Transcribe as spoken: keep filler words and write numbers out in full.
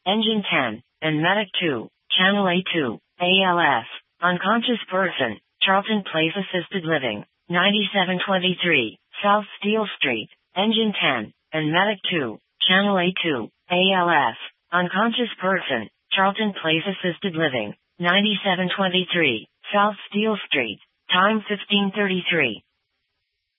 Engine ten, and Medic two, Channel A two, A L S, unconscious person, Charlton Place Assisted Living, ninety-seven twenty-three, South Steel Street, Engine ten, and Medic two, Channel A two, A L S, unconscious person, Charlton Place Assisted Living, ninety-seven twenty-three, South Steel Street, time fifteen thirty-three.